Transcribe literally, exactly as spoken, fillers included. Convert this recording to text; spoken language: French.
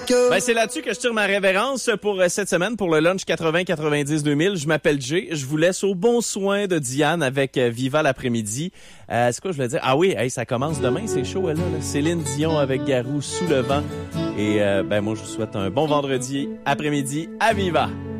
Ben, c'est là-dessus que je tire ma révérence pour euh, cette semaine, pour le lunch quatre-vingts quatre-vingt-dix deux mille. Je m'appelle Jay. Je vous laisse au bon soin de Diane avec euh, Viva l'après-midi. Euh, c'est quoi je voulais dire? Ah oui, hey, ça commence demain, c'est chaud, là, là. Céline Dion avec Garou, Sous le vent. Et euh, ben moi, je vous souhaite un bon vendredi après-midi à Viva.